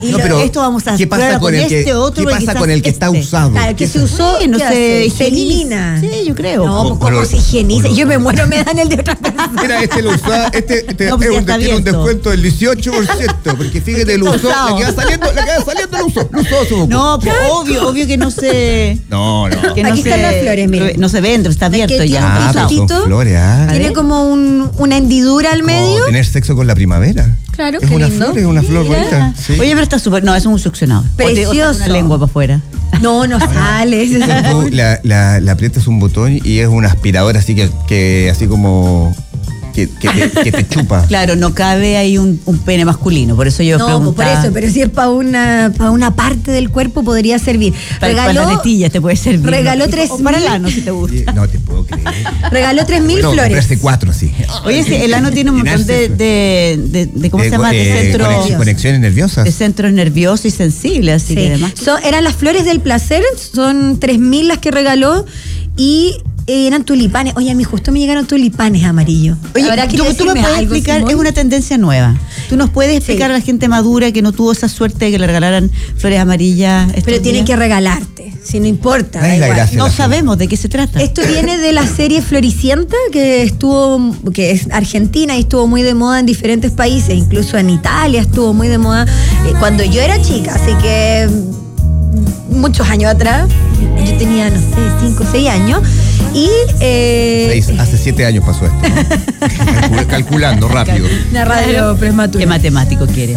No, pero esto vamos a ¿qué pasa con el que, otro, ¿qué pasa con el que está usado? Claro, que se usó, no se elimina. Sí, yo creo. No, ¿cómo se higieniza? Yo me muero, me dan el de otra persona. Mira, este lo usaba, No, pues ya está tiene un abierto. descuento del 18%, porque fíjate, lo usó, usado. le queda saliendo, lo usó su boca. No, pero obvio que no se... No. Que Aquí están las flores, mira. No se vende, está abierto que ya. tiene un pero son puntito, flores, Tiene como una hendidura al Como medio. tener sexo con la primavera. Claro, es qué una lindo. flor, es una flor Mira. bonita. Sí. Oye, pero está súper... No, es un succionador. Precioso. Una lengua para afuera. No sale. Tú la aprietas un botón y es una aspiradora así que así como que te chupa. Claro, no cabe ahí un pene masculino, por eso yo No, pues por preguntaba. eso, pero si es para una parte del cuerpo podría servir. Para las Regaló tetillas te puede servir. regaló O 3.000. para el ano, si te gusta. No te puedo creer. 3.000 Bueno, flores. comprarse 4 así. Oye, sí, el ano tiene un montón de ¿cómo se llama? De centros. Conexiones nerviosas. De centros nerviosos y sensibles, así Sí. que además. Eran las flores del placer, son 3.000 las que regaló y eran tulipanes. Oye, a mí justo me llegaron tulipanes amarillos. Oye, Ahora, tú me decirme puedes algo, explicar, Simón? es una tendencia nueva. Tú nos puedes explicar a la gente madura que no tuvo esa suerte de que le regalaran flores amarillas. Pero tienen que regalarte, si no importa. ¿Cuál es da la igual. gracia? No sabemos de qué se trata. Esto viene de la serie Floricienta, que es argentina y estuvo muy de moda en diferentes países, incluso en Italia estuvo muy de moda cuando yo era chica, así que muchos años atrás, yo tenía, no sé, 5 o 6 años, y Hace 7 años pasó esto, ¿no? Calculando rápido. una radio prematura. ¿Qué matemático quieres?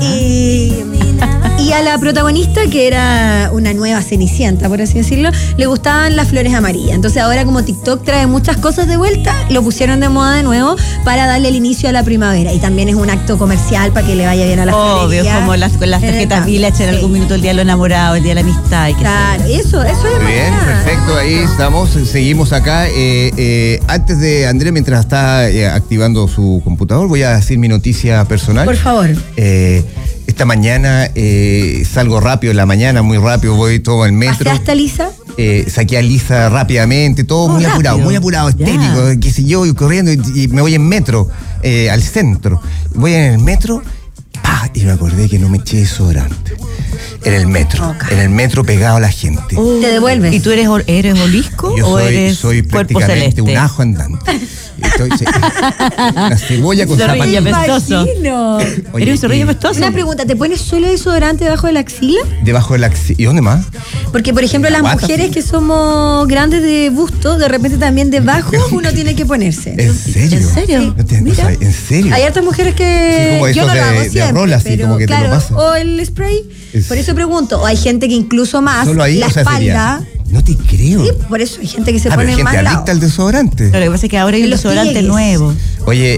Y a la protagonista, que era una nueva Cenicienta, por así decirlo, le gustaban las flores amarillas. Entonces ahora, como TikTok trae muchas cosas de vuelta, lo pusieron de moda de nuevo para darle el inicio a la primavera. Y también es un acto comercial para que le vaya bien a la Obvio, como con las tarjetas Village en algún minuto, el día de los enamorados, el día de la amistad. Y Claro, eso es Muy bien, bacán. perfecto, ahí estamos, seguimos acá. Antes de Andrés, mientras está activando su computador, voy a decir mi noticia personal. Por favor. Esta mañana salgo rápido en la mañana, muy rápido, voy todo en metro. ¿Paseaste, Lisa? Saqué a Lisa rápidamente, todo muy apurado, estético, qué sé yo, y corriendo y me voy en metro al centro. Voy en el metro, y me acordé que no me eché desodorante. En el metro pegado a la gente. Te devuelves. ¿Y tú eres olisco Yo o eres soy cuerpo prácticamente celeste? un ajo andante. Una cebolla con Zorrilla zapatillas. pestoso. Imagino. Oye, ¿Eres un zorrillo pestoso? Una pregunta, ¿te pones solo desodorante debajo de la axila? Debajo de la axila. ¿Y dónde más? Porque, por ejemplo, La las guata, mujeres sí. que somos grandes de busto, de repente también debajo uno tiene que ponerse. ¿En serio? ¿En serio? No te- no Mira. sabes, ¿en serio? Hay hartas mujeres que Sí, como yo esos no lo hago de siempre, rol, así, pero como que te lo claro, pasan. o el spray. Es- Por eso pregunto, o hay gente que incluso más Solo ahí, la o sea, espalda. no te creo. Sí, por eso hay gente que se Pero pone hay más gente lado. adicta al desodorante. Claro, lo que pasa es que ahora hay En un los desodorante pliegues. nuevo. Oye,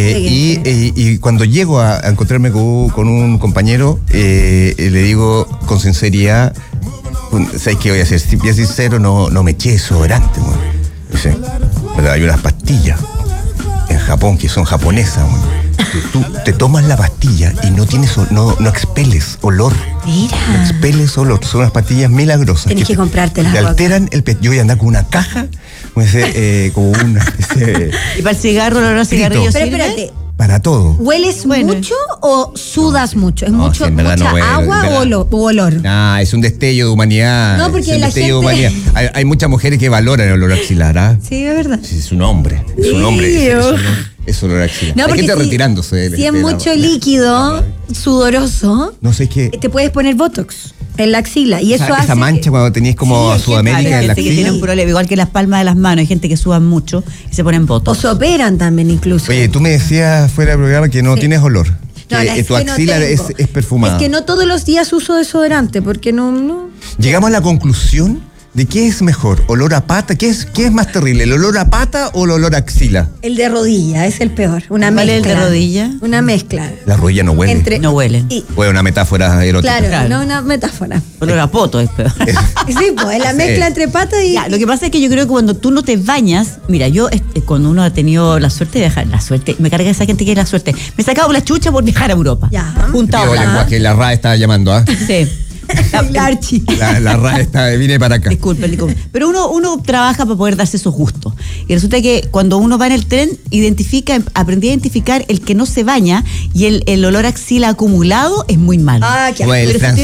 y cuando llego a encontrarme con un compañero, le digo con sinceridad, ¿sabes qué voy a hacer? Si voy a ser sincero, no me eché desodorante, güey. Dice, pero hay unas pastillas en Japón que son japonesas, güey. Tú te tomas la pastilla y no expeles olor. Mira. No expeles olor. Son unas pastillas milagrosas. Tenés que comprártelas, Te Guaca. alteran el pez. Yo voy a andar con una caja, como una especie de- ¿Y para el cigarro, el olor a cigarrillo Pero sirve? espérate, para todo. ¿hueles Bueno. mucho o sudas mucho? ¿Es No, mucho, sí, en verdad mucha no huele, agua en verdad. o olor? Nah, es un destello de humanidad. No, porque es un la destello gente- de humanidad. Hay muchas mujeres que valoran el olor axilar, ¿ah? Sí, es verdad. Sí, es un hombre. Es un hombre. Es olor axilar. No, Hay porque gente si, retirándose. si es mucho líquido sudoroso, No sé qué. te puedes poner Botox en la axila y eso hace Esa mancha que- cuando tenías como Sí, a es que Sudamérica hay en la Gente que tiene un axila. problema, igual que las palmas de las manos. Hay gente que suda mucho y se ponen o botox. se operan también incluso. Oye, tú me decías fuera del programa que no Sí. tienes olor. No, Que es tu que no axila tengo. es perfumada. Es que no todos los días uso desodorante porque no. Llegamos a la conclusión de qué es mejor, olor a pata. ¿Qué es más terrible, el olor a pata o el olor a axila? El de rodilla es el peor. Una ¿Cuál mezcla. es el de rodilla? Una mezcla. La rodilla no huele. No huelen. Y, Fue una metáfora erótica. claro, Claro. no una metáfora. Olor a poto es peor. Sí, pues es la mezcla entre pata y. Ya, lo que pasa es que yo creo que cuando tú no te bañas, mira, yo cuando uno ha tenido la suerte de viajar, me carga esa gente que es la suerte. Me he sacado la chucha por viajar a Europa. Ya. Juntado. Digo, el lenguaje, la RAE estaba llamando, ¿ah? Sí. La Archie. La RAE vine para acá. Disculpen. Pero uno trabaja para poder darse esos gustos. Y resulta que cuando uno va en el tren, aprendí a identificar el que no se baña y el olor a axila acumulado es muy malo. Ah, qué Bueno, Pero si